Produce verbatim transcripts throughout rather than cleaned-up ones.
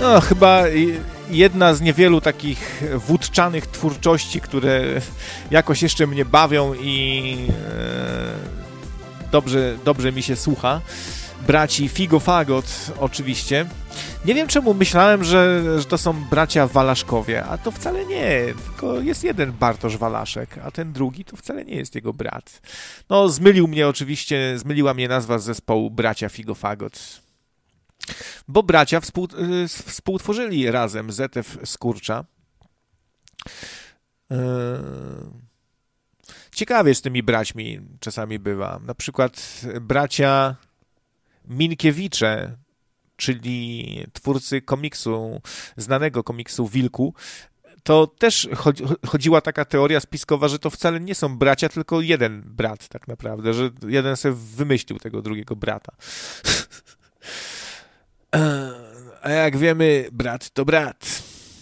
No, chyba jedna z niewielu takich wódczanych twórczości, które jakoś jeszcze mnie bawią i e, dobrze, dobrze mi się słucha. Braci Figo Fagot oczywiście. Nie wiem czemu myślałem, że, że to są bracia Walaszkowie, a to wcale nie, tylko jest jeden Bartosz Walaszek, a ten drugi to wcale nie jest jego brat. No, zmylił mnie oczywiście, zmyliła mnie nazwa z zespołu bracia Figo Fagot. Bo bracia współ, współtworzyli razem Z F Skurcza. Ciekawie z tymi braćmi czasami bywa. Na przykład bracia Minkiewicze, czyli twórcy komiksu, znanego komiksu Wilku, to też chodzi, chodziła taka teoria spiskowa, że to wcale nie są bracia, tylko jeden brat tak naprawdę, że jeden sobie wymyślił tego drugiego brata. A jak wiemy, brat to brat.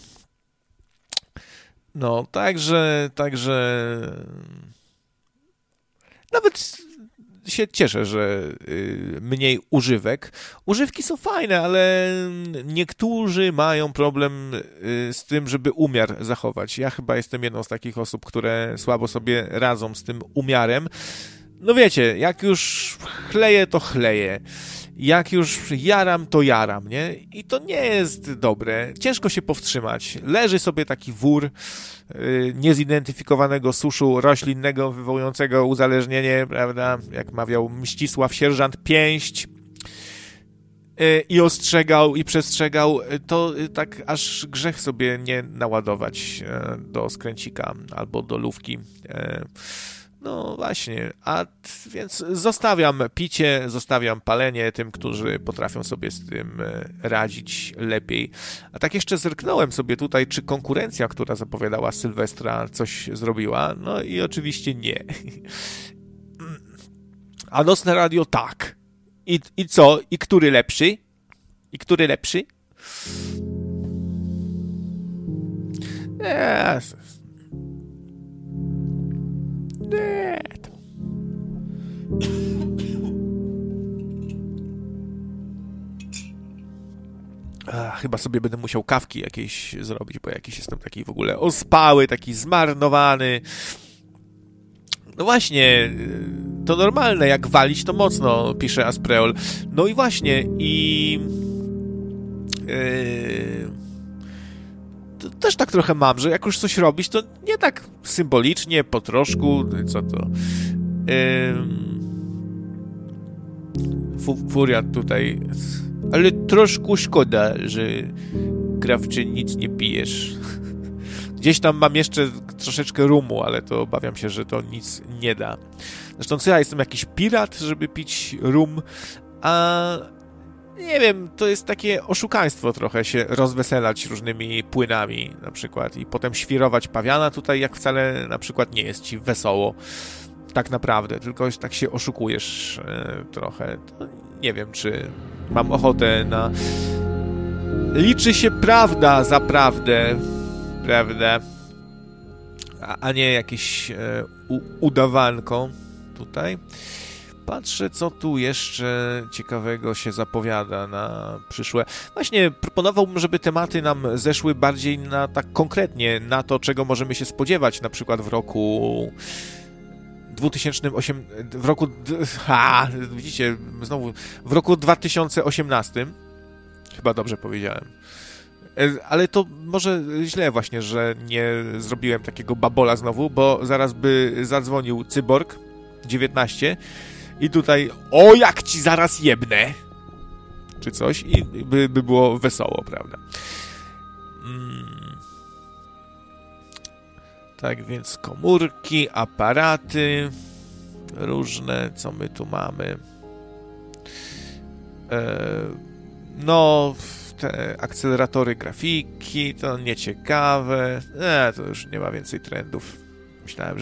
No, także, także nawet się cieszę, że mniej używek. Używki są fajne, ale niektórzy mają problem z tym, żeby umiar zachować. Ja chyba jestem jedną z takich osób, które słabo sobie radzą z tym umiarem. No wiecie, jak już chleję, to chleję. Jak już jaram, to jaram, nie? I to nie jest dobre. Ciężko się powstrzymać. Leży sobie taki wór yy, niezidentyfikowanego suszu roślinnego wywołującego uzależnienie, prawda? Jak mawiał Mścisław Sierżant Pięść yy, i ostrzegał i przestrzegał, to yy, tak aż grzech sobie nie naładować yy, do skręcika albo do lówki. Yy. No właśnie, a więc zostawiam picie, zostawiam palenie tym, którzy potrafią sobie z tym radzić lepiej. A tak jeszcze zerknąłem sobie tutaj, czy konkurencja, która zapowiadała Sylwestra, coś zrobiła. No i oczywiście nie. A Nocne Radio tak. I, i co? I który lepszy? I który lepszy? Yes. Nie. Ach, chyba sobie będę musiał kawki jakieś zrobić, bo jakiś jestem taki w ogóle ospały, taki zmarnowany. No właśnie, to normalne, jak walić to mocno, pisze Aspreol. No i właśnie, i... Yy... To też tak trochę mam, że jak już coś robić, to nie tak symbolicznie, po troszku, co to... Yy... Furiat tutaj... Ale troszkę szkoda, że Krawczy nic nie pijesz. Gdzieś tam mam jeszcze troszeczkę rumu, ale to obawiam się, że to nic nie da. Zresztą co ja jestem jakiś pirat, żeby pić rum, a nie wiem, to jest takie oszukaństwo trochę się rozweselać różnymi płynami na przykład i potem świrować pawiana tutaj, jak wcale na przykład nie jest ci wesoło. Tak naprawdę, tylko tak się oszukujesz e, trochę. To nie wiem, czy mam ochotę na... Liczy się prawda za prawdę, prawda? A, a nie jakieś e, u, udawanko tutaj. Patrzę, co tu jeszcze ciekawego się zapowiada na przyszłe. Właśnie proponowałbym, żeby tematy nam zeszły bardziej na tak konkretnie, na to, czego możemy się spodziewać, na przykład w roku dwutysięcznym osiemnastym, w roku, ha, widzicie, znowu, w roku dwa tysiące osiemnastym, chyba dobrze powiedziałem, ale to może źle właśnie, że nie zrobiłem takiego babola znowu, bo zaraz by zadzwonił Cyborg dziewiętnaście i tutaj, o jak ci zaraz jebnę, czy coś, i by, by było wesoło, prawda? Mm. Tak więc komórki, aparaty różne, co my tu mamy. E, no, te akceleratory grafiki, to nieciekawe. E, to już nie ma więcej trendów. Myślałem, że